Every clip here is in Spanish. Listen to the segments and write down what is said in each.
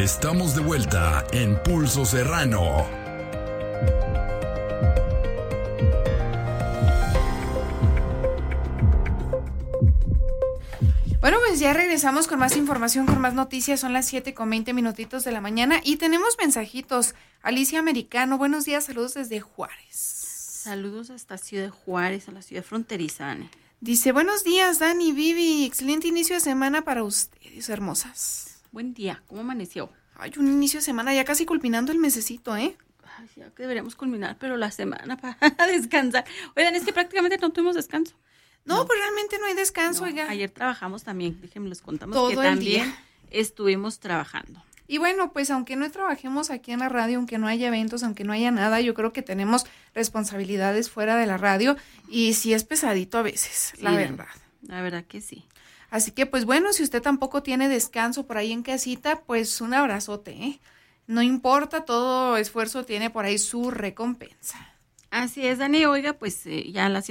Estamos de vuelta en Pulso Serrano. Bueno, pues ya regresamos con más información, con más noticias. Son las 7:20 de la mañana y tenemos mensajitos. Alicia Americano, buenos días, saludos desde Juárez. Saludos hasta Ciudad Juárez, a la ciudad fronteriza, Dani. Dice, buenos días, Dani, Vivi, excelente inicio de semana para ustedes, hermosas. Buen día, ¿cómo amaneció? Ay, un inicio de semana ya casi culminando el mesecito, ¿eh? Ay, ya que deberíamos culminar, pero la semana para descansar. Oigan, es que prácticamente no tuvimos descanso. No, pues realmente no hay descanso, oiga. Ayer trabajamos también, déjenme les contamos todo que el también día estuvimos trabajando. Y bueno, pues aunque no trabajemos aquí en la radio, aunque no haya eventos, aunque no haya nada, yo creo que tenemos responsabilidades fuera de la radio y sí es pesadito a veces, Sí, la verdad. La verdad que sí. Así que pues bueno, si usted tampoco tiene descanso por ahí en casita, pues un abrazote, ¿eh? No importa, todo esfuerzo tiene por ahí su recompensa. Así es, Dani. Oiga, pues ya a las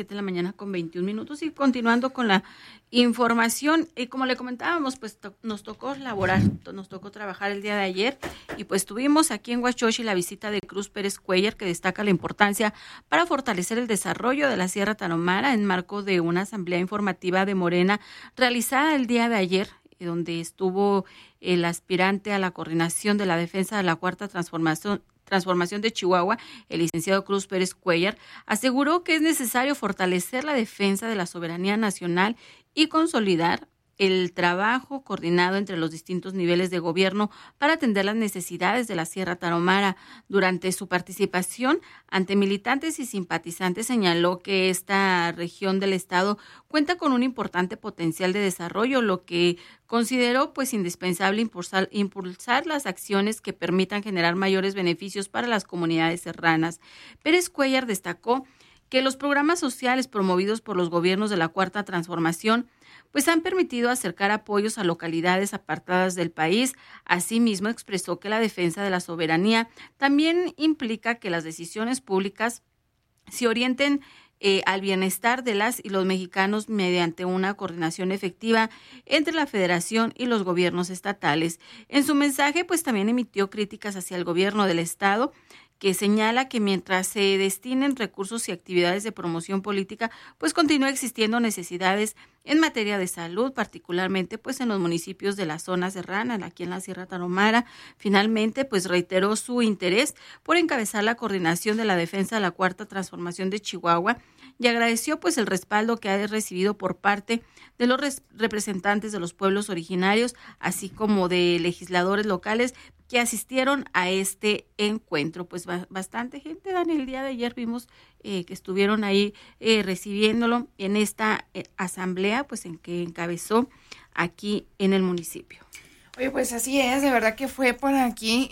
7:21 y continuando con la información, como le comentábamos, pues nos tocó laborar, nos tocó trabajar el día de ayer y pues tuvimos aquí en Huachochi la visita de Cruz Pérez Cuéllar, que destaca la importancia para fortalecer el desarrollo de la Sierra Tarahumara en marco de una asamblea informativa de Morena realizada el día de ayer, donde estuvo el aspirante a la coordinación de la defensa de la Cuarta Transformación de Chihuahua, el licenciado Cruz Pérez Cuéllar, aseguró que es necesario fortalecer la defensa de la soberanía nacional y consolidar el trabajo coordinado entre los distintos niveles de gobierno para atender las necesidades de la Sierra Tarahumara. Durante su participación ante militantes y simpatizantes señaló que esta región del estado cuenta con un importante potencial de desarrollo, lo que consideró pues indispensable impulsar las acciones que permitan generar mayores beneficios para las comunidades serranas. Pérez Cuéllar destacó que los programas sociales promovidos por los gobiernos de la Cuarta Transformación pues han permitido acercar apoyos a localidades apartadas del país. Asimismo, expresó que la defensa de la soberanía también implica que las decisiones públicas se orienten al bienestar de las y los mexicanos mediante una coordinación efectiva entre la Federación y los gobiernos estatales. En su mensaje, pues también emitió críticas hacia el gobierno del estado, que señala que mientras se destinen recursos y actividades de promoción política, pues continúa existiendo necesidades en materia de salud, particularmente pues en los municipios de la zona serrana, aquí en la Sierra Tarahumara. Finalmente, pues reiteró su interés por encabezar la coordinación de la defensa de la Cuarta Transformación de Chihuahua y agradeció pues el respaldo que ha recibido por parte de los representantes de los pueblos originarios, así como de legisladores locales que asistieron a este encuentro. Pues bastante gente, Dani, el día de ayer vimos que estuvieron ahí recibiéndolo en esta asamblea, pues en que encabezó aquí en el municipio. Oye, pues así es, de verdad que fue por aquí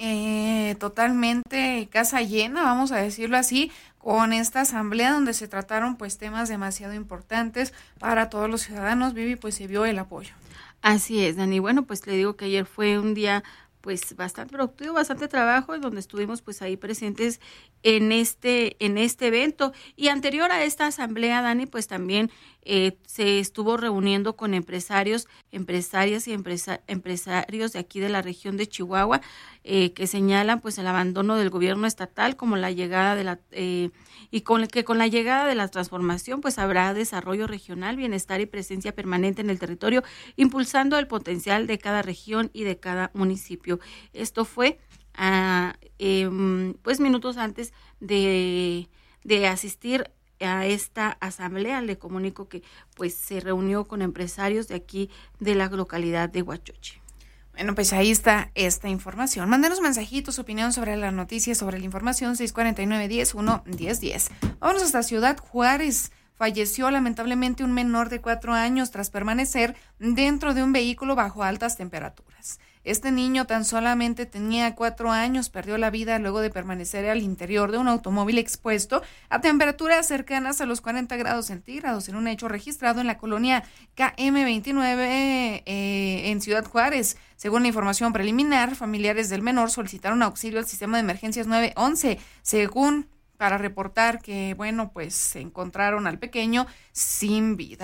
totalmente casa llena, vamos a decirlo así, con esta asamblea donde se trataron pues temas demasiado importantes para todos los ciudadanos. Vivi, pues se vio el apoyo. Así es, Dani. Bueno, pues le digo que ayer fue un día pues bastante productivo, bastante trabajo, en donde estuvimos pues ahí presentes en este evento. Y anterior a esta asamblea, Dani, pues también se estuvo reuniendo con empresarios, empresarias y empresarios de aquí de la región de Chihuahua, que señalan pues el abandono del gobierno estatal, como la llegada de la con la llegada de la transformación pues habrá desarrollo regional, bienestar y presencia permanente en el territorio, impulsando el potencial de cada región y de cada municipio. Esto fue pues minutos antes de asistir a esta asamblea. Le comunico que pues se reunió con empresarios de aquí de la localidad de Huachochi. Bueno, pues ahí está esta información. Mándenos mensajitos, su opinión sobre la noticia, sobre la información, 649-10-1-1010. Vámonos hasta Ciudad Juárez. Falleció lamentablemente un menor de 4 años tras permanecer dentro de un vehículo bajo altas temperaturas. Este niño tan solamente tenía 4 años, perdió la vida luego de permanecer al interior de un automóvil expuesto a temperaturas cercanas a los 40 grados centígrados en un hecho registrado en la colonia KM29 en Ciudad Juárez. Según la información preliminar, familiares del menor solicitaron auxilio al sistema de emergencias 911, para reportar que, bueno, pues se encontraron al pequeño sin vida.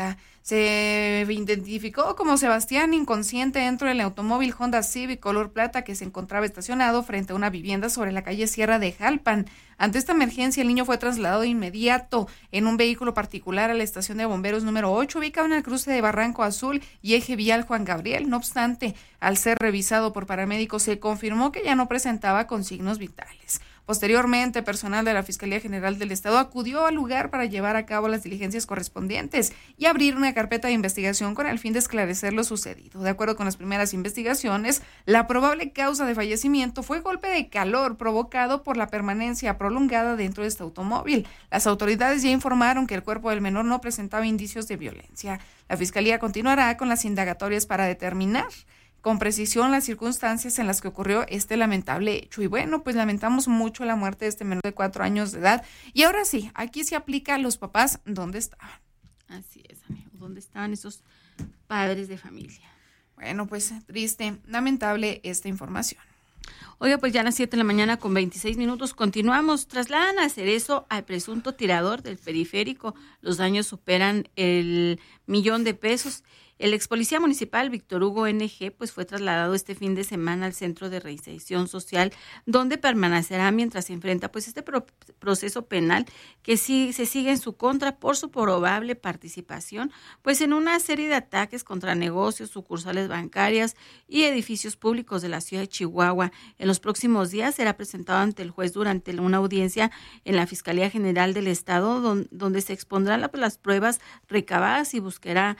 Se identificó como Sebastián inconsciente dentro del automóvil Honda Civic color plata que se encontraba estacionado frente a una vivienda sobre la calle Sierra de Jalpan. Ante esta emergencia, el niño fue trasladado de inmediato en un vehículo particular a la estación de bomberos número 8, ubicado en el cruce de Barranco Azul y eje vial Juan Gabriel. No obstante, al ser revisado por paramédicos, se confirmó que ya no presentaba signos vitales. Posteriormente, personal de la Fiscalía General del Estado acudió al lugar para llevar a cabo las diligencias correspondientes y abrir una carpeta de investigación con el fin de esclarecer lo sucedido. De acuerdo con las primeras investigaciones, la probable causa de fallecimiento fue golpe de calor provocado por la permanencia prolongada dentro de este automóvil. Las autoridades ya informaron que el cuerpo del menor no presentaba indicios de violencia. La Fiscalía continuará con las indagatorias para determinar con precisión las circunstancias en las que ocurrió este lamentable hecho. Y bueno, pues lamentamos mucho la muerte de este menor de 4 años de edad. Y ahora sí, aquí se aplica a los papás, ¿dónde estaban? Así es, amigo, ¿dónde estaban esos padres de familia? Bueno, pues triste, lamentable esta información. Oiga, pues ya a las 7 de la mañana con 26 minutos continuamos. Trasladan a Cerezo al presunto tirador del periférico. Los daños superan el $1,000,000. El ex policía municipal Víctor Hugo N.G. pues fue trasladado este fin de semana al Centro de Reinserción Social, donde permanecerá mientras se enfrenta pues este proceso penal que sí se sigue en su contra por su probable participación pues en una serie de ataques contra negocios, sucursales bancarias y edificios públicos de la ciudad de Chihuahua. En los próximos días será presentado ante el juez durante una audiencia en la Fiscalía General del Estado, donde se expondrán las pruebas recabadas y buscarán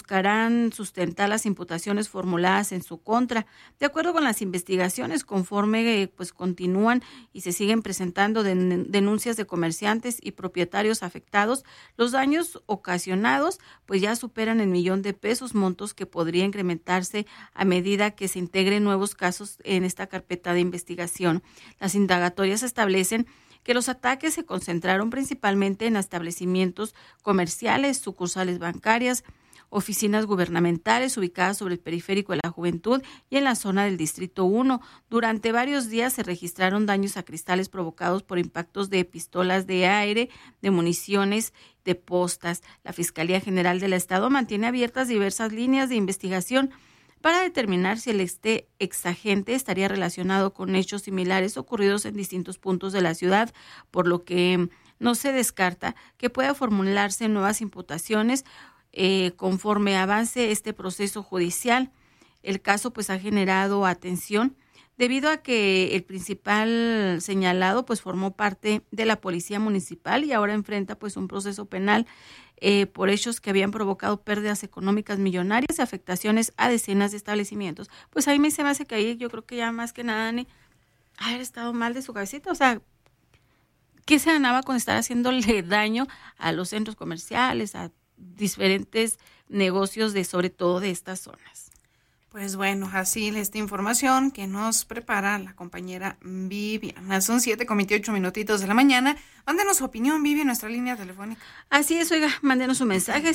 sustentar las imputaciones formuladas en su contra. De acuerdo con las investigaciones, conforme pues continúan y se siguen presentando denuncias de comerciantes y propietarios afectados, los daños ocasionados pues ya superan el $1,000,000, montos que podría incrementarse a medida que se integren nuevos casos en esta carpeta de investigación. Las indagatorias establecen que los ataques se concentraron principalmente en establecimientos comerciales, sucursales bancarias, oficinas gubernamentales ubicadas sobre el periférico de la Juventud y en la zona del Distrito 1. Durante varios días se registraron daños a cristales provocados por impactos de pistolas de aire, de municiones, de postas. La Fiscalía General del Estado mantiene abiertas diversas líneas de investigación para determinar si el exagente estaría relacionado con hechos similares ocurridos en distintos puntos de la ciudad, por lo que no se descarta que pueda formularse nuevas imputaciones conforme avance este proceso judicial. El caso pues ha generado atención debido a que el principal señalado pues formó parte de la policía municipal y ahora enfrenta pues un proceso penal por hechos que habían provocado pérdidas económicas millonarias y afectaciones a decenas de establecimientos. Pues ahí se me hace que ahí yo creo que ya más que nada haber estado mal de su cabecita, o sea, ¿qué se ganaba con estar haciéndole daño a los centros comerciales, a diferentes negocios sobre todo de estas zonas? Pues bueno, así esta información que nos prepara la compañera Viviana. Son 7:28 de la mañana. Mándenos su opinión, Vivi, en nuestra línea telefónica. Así es, oiga, mándenos un mensaje,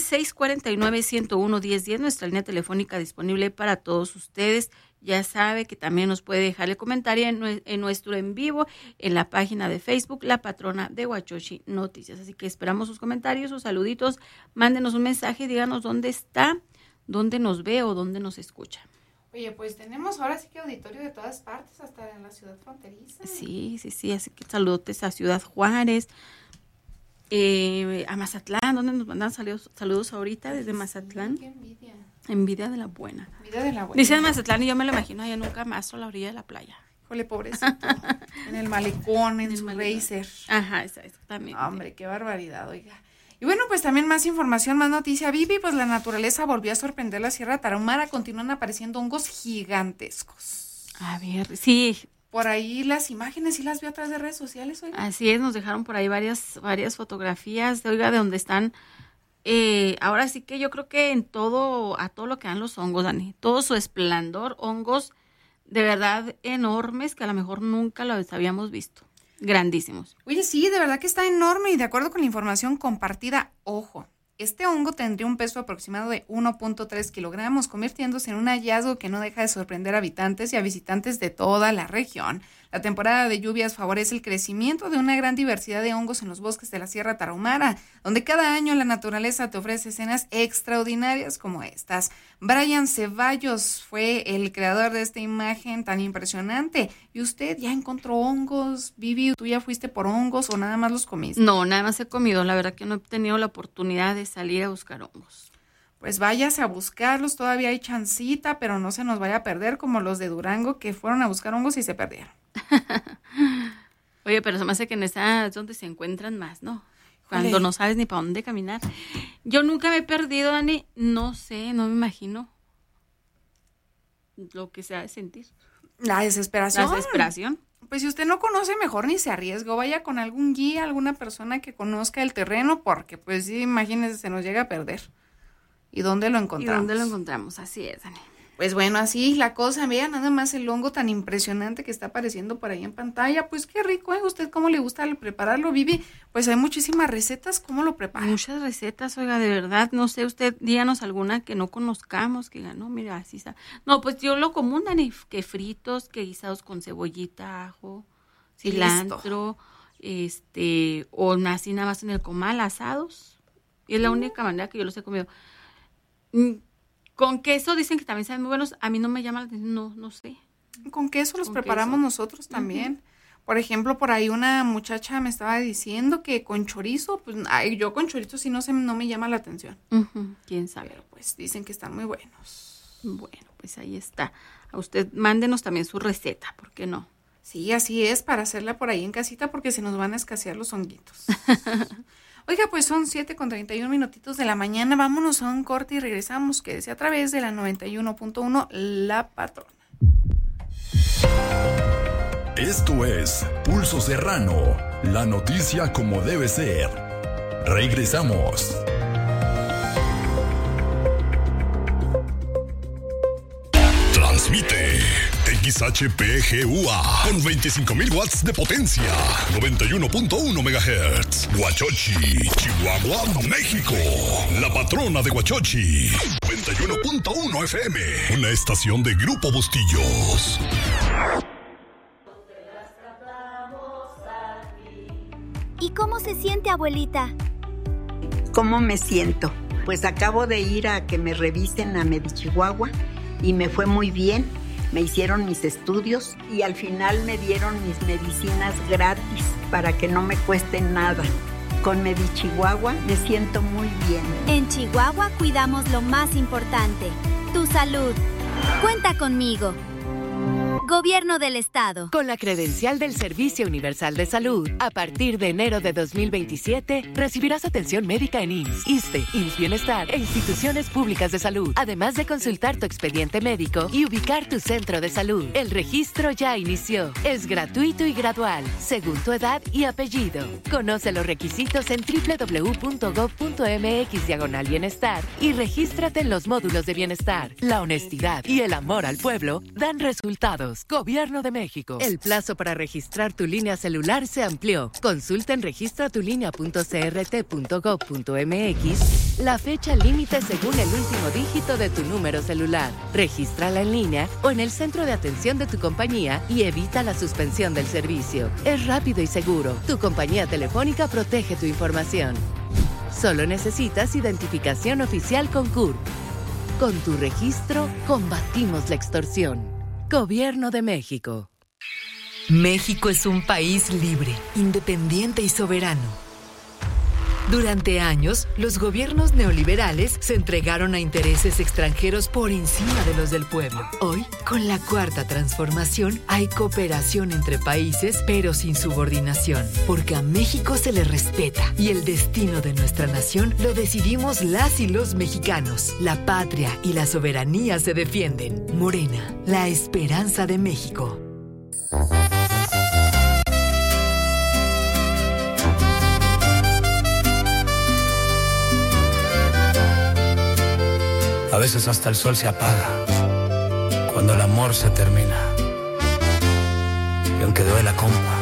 649-101-1010, nuestra línea telefónica disponible para todos ustedes. Ya sabe que también nos puede dejar el comentario en nuestro en vivo, en la página de Facebook, La Patrona de Huachochi Noticias. Así que esperamos sus comentarios, sus saluditos, mándenos un mensaje, díganos dónde está, dónde nos ve o dónde nos escucha. Oye, pues tenemos ahora sí que auditorio de todas partes, hasta en la ciudad fronteriza. Sí, así que saludotes a Ciudad Juárez, a Mazatlán, donde nos mandan saludos ahorita desde Mazatlán. Qué envidia. Envidia de la buena. Envidia de la buena. Dicen Mazatlán y yo me lo imagino allá en un camazo a la orilla de la playa. Híjole, pobrecito. En el malecón, en su racer. Ajá, exactamente. Hombre, qué barbaridad, oiga. Y bueno, pues también más información, más noticia, Vivi, pues la naturaleza volvió a sorprender la Sierra Tarahumara, continúan apareciendo hongos gigantescos. A ver, sí. Por ahí las imágenes, sí las vio a través de redes sociales, oiga. Así es, nos dejaron por ahí varias fotografías, oiga, de donde están. Ahora sí que yo creo que a todo lo que dan los hongos, Dani, todo su esplendor, hongos de verdad enormes que a lo mejor nunca los habíamos visto. Grandísimos. Oye, sí, de verdad que está enorme y de acuerdo con la información compartida, ojo, este hongo tendría un peso aproximado de 1.3 kilogramos, convirtiéndose en un hallazgo que no deja de sorprender a habitantes y a visitantes de toda la región. La temporada de lluvias favorece el crecimiento de una gran diversidad de hongos en los bosques de la Sierra Tarahumara, donde cada año la naturaleza te ofrece escenas extraordinarias como estas. Brian Ceballos fue el creador de esta imagen tan impresionante. ¿Y usted ya encontró hongos? Vivi, ¿tú ya fuiste por hongos o nada más los comiste? No, nada más he comido. La verdad que no he tenido la oportunidad de salir a buscar hongos. Pues váyase a buscarlos, todavía hay chancita, pero no se nos vaya a perder como los de Durango que fueron a buscar hongos y se perdieron. Oye, pero se me hace que en esa es donde se encuentran más, ¿no? Cuando Jole. no sabes ni para dónde caminar. Yo nunca me he perdido, Dani. No sé, no me imagino lo que se ha de sentir. La desesperación. La desesperación. Pues si usted no conoce, mejor ni se arriesgue, o vaya con algún guía, alguna persona que conozca el terreno, porque pues sí, imagínese, se nos llega a perder. ¿Y dónde lo encontramos? ¿Y dónde lo encontramos? Así es, Dani. Pues bueno, así la cosa, vean nada más el hongo tan impresionante que está apareciendo por ahí en pantalla. Pues qué rico, ¿eh? ¿Usted cómo le gusta prepararlo, Vivi? Pues hay muchísimas recetas, ¿cómo lo prepara? Muchas recetas, oiga, de verdad, no sé, usted díganos alguna que no conozcamos, que diga, no, mira, así está. No, pues yo lo común, Dani, que fritos, que guisados con cebollita, ajo, cilantro, o así nada más en el comal, asados. Y es la única manera que yo los he comido. Con queso dicen que también saben muy buenos. A mí no me llama la atención, no sé. Con queso los Con preparamos queso. nosotros también. Por ejemplo, por ahí una muchacha me estaba diciendo que con chorizo, pues yo con chorizo sí no me llama la atención. ¿Quién sabe? Pero pues dicen que están muy buenos. Bueno, pues ahí está. A usted mándenos también su receta, ¿por qué no? Sí, así es, para hacerla por ahí en casita porque se nos van a escasear los honguitos. Oiga, pues son 7:31 de la mañana. Vámonos a un corte y regresamos. Quédese a través de la 91.1 La Patrona. Esto es Pulso Serrano, la noticia como debe ser. Regresamos. Transmite XHPGUA con 25,000 watts de potencia, 91.1 MHz. Huachochi, Chihuahua, México. La patrona de Huachochi, 91.1 FM. Una estación de Grupo Bustillos. ¿Y cómo se siente, abuelita? ¿Cómo me siento? Pues acabo de ir a que me revisen a Medichihuahua y me fue muy bien. Me hicieron mis estudios y al final me dieron mis medicinas gratis para que no me cueste nada. Con Medichihuahua me siento muy bien. En Chihuahua cuidamos lo más importante, tu salud. Cuenta conmigo. Gobierno del Estado. Con la credencial del Servicio Universal de Salud, a partir de enero de 2027, recibirás atención médica en IMSS, ISSSTE, IMSS Bienestar e instituciones públicas de salud, además de consultar tu expediente médico y ubicar tu centro de salud. El registro ya inició. Es gratuito y gradual, según tu edad y apellido. Conoce los requisitos en www.gov.mx/bienestar y regístrate en los módulos de bienestar. La honestidad y el amor al pueblo dan resultados. Gobierno de México. El plazo para registrar tu línea celular se amplió. Consulta en registratulinea.crt.gov.mx la fecha límite según el último dígito de tu número celular. Regístrala en línea o en el centro de atención de tu compañía y evita la suspensión del servicio. Es rápido y seguro. Tu compañía telefónica protege tu información. Solo necesitas identificación oficial con CURP. Con tu registro, combatimos la extorsión. Gobierno de México. México es un país libre, independiente y soberano. Durante años, los gobiernos neoliberales se entregaron a intereses extranjeros por encima de los del pueblo. Hoy, con la Cuarta Transformación, hay cooperación entre países, pero sin subordinación, porque a México se le respeta y el destino de nuestra nación lo decidimos las y los mexicanos. La patria y la soberanía se defienden. Morena, la esperanza de México. A veces hasta el sol se apaga cuando el amor se termina. Y aunque duela, compa,